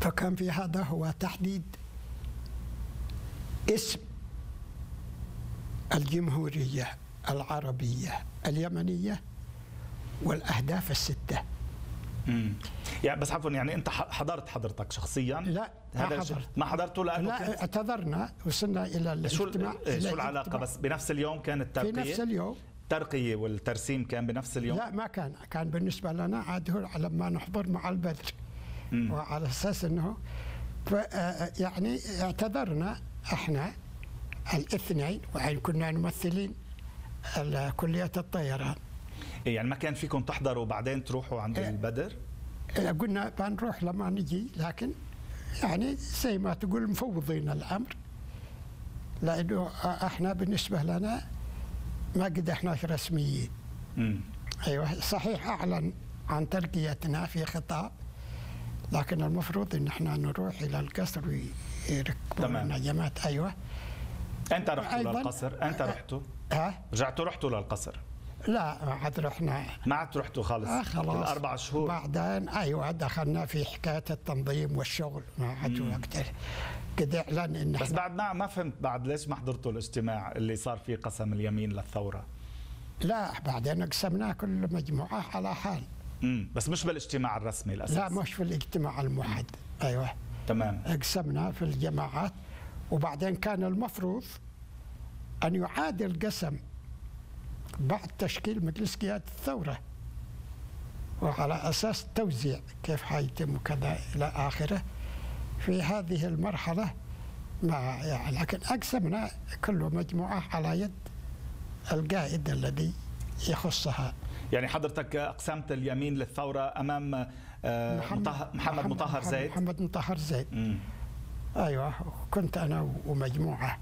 فكان في هذا هو تحديد اسم الجمهورية العربية اليمنية والأهداف الستة. يعني بس عفوا، يعني أنت حضرتك شخصيا؟ لا ما حضرته لأنه لا، اعتذرنا، وصلنا إلى الاجتماع. شو العلاقة؟ بس بنفس اليوم كانت الترقية؟ في نفس اليوم. الترقية والترسيم كان بنفس اليوم؟ لا، ما كان بالنسبة لنا عاد هو لما نحضر مع البدر، وعلى أساس أنه يعني اعتذرنا احنا الاثنين، وحين كنا ممثلين كلية الطيران. يعني ما كان فيكم تحضروا وبعدين تروحوا عند البدر؟ قلنا بنروح لما نجي، لكن يعني زي ما تقول مفوضين الأمر، لأنه احنا بالنسبة لنا ما قد احناش رسميين. ايوه صحيح، اعلن عن ترقيتنا في خطاب، لكن المفروض ان احنا نروح الى القصر ويركبوا لنا جماعة. ايوه. انت رحتوا للقصر؟ انت رحتوا؟ رحتوا للقصر؟ لا، ما عاد رحنا. ما عاد رحتوا خالص؟ خلاص. ال4 شهور بعدين ايوه دخلنا في حكايه التنظيم والشغل، ما عاد وقت كده اعلن ان بس بعد ما فهمت بعد ليش ما حضرتوا الاجتماع اللي صار فيه قسم اليمين للثوره؟ لا، بعدين قسمناه كل مجموعه على حال. بس مش بالاجتماع الرسمي الاساسي؟ لا، مش في الاجتماع الموحد. ايوه تمام. قسمنا في الجماعات، وبعدين كان المفروض ان يعاد القسم بعد تشكيل مجلس قيادة الثورة، وعلى أساس توزيع كيف حيتم وكذا إلى آخره. في هذه المرحلة ما يعني، لكن أقسمنا كل مجموعة على يد القائد الذي يخصها. يعني حضرتك أقسمت اليمين للثورة أمام محمد مطهر زيد؟ محمد مطهر زيد. أيوة، كنت أنا ومجموعة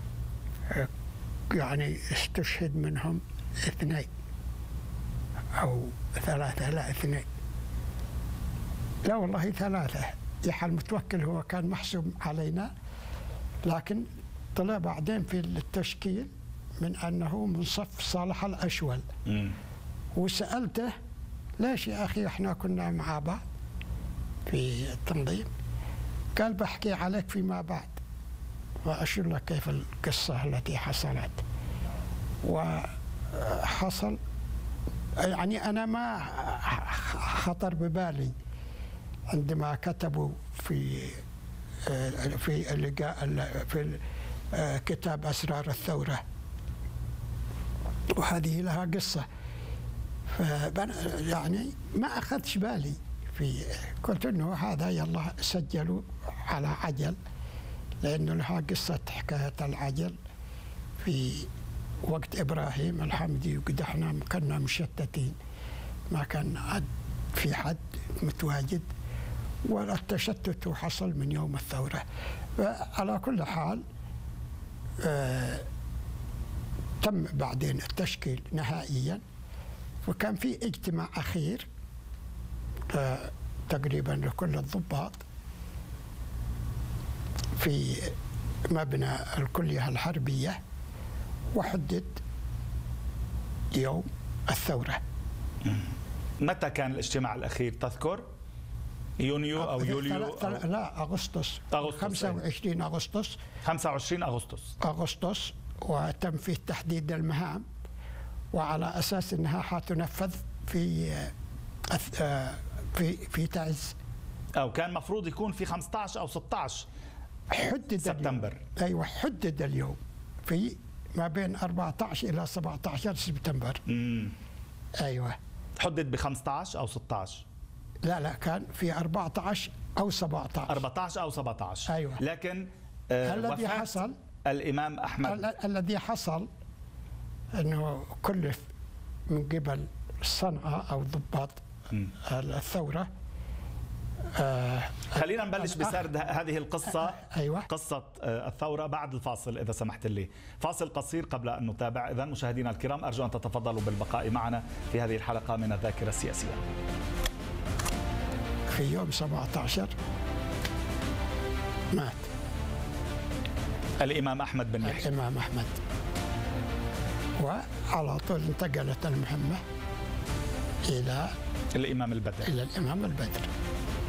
يعني استشهد منهم 2 أو 3. لا 2، لا والله 3. يحيى المتوكل هو كان محسوب علينا، لكن طلع بعدين في التشكيل من أنه من صف صالح الأشول. وسألته ليش يا أخي احنا كنا مع بعض في التنظيم؟ قال بحكي عليك فيما بعد وأشير لك كيف القصة التي حصلت. وحصل يعني أنا ما خطر ببالي عندما كتبوا في اللقاء في كتاب أسرار الثورة، وهذه لها قصة، يعني ما أخذش بالي. قلت إنه هذا يلا سجلوا على عجل، لأنه لها قصة حكاية العجل في وقت إبراهيم الحمدي، وقد احنا كنا مشتتين، ما كان في حد متواجد، والتشتت حصل من يوم الثورة. على كل حال تم بعدين التشكيل نهائيا، وكان في اجتماع أخير تقريبا لكل الضباط في مبنى الكلية الحربية، وحدد يوم الثورة. متى كان الاجتماع الأخير تذكر؟ يونيو أو يوليو؟ لا، أغسطس. 25 أغسطس. 25 أغسطس. وتم فيه تحديد المهام، وعلى أساس أنها حتنفذ في تعز. أو كان مفروض يكون في 15 أو 16 حدد سبتمبر. أيوة، حدد اليوم في ما بين 14 إلى 17 سبتمبر. أيوة، حدد ب 15 أو 16؟ لا، كان في 14 أو 17. 14 أو 17. أيوة. لكن الذي حصل الإمام أحمد، الذي حصل أنه كلف من قبل صنعاء أو ضباط الثورة. خلينا نبلش بسرد هذه القصة. أيوة. قصة الثورة بعد الفاصل إذا سمحت لي، فاصل قصير قبل أن نتابع. إذن مشاهدينا الكرام، أرجو أن تتفضلوا بالبقاء معنا في هذه الحلقة من الذاكرة السياسية. في يوم 17 مات الإمام أحمد بن يحيى. الإمام أحمد، وعلى طول انتقلت المهمة إلى الإمام البدر. إلى الإمام البدر.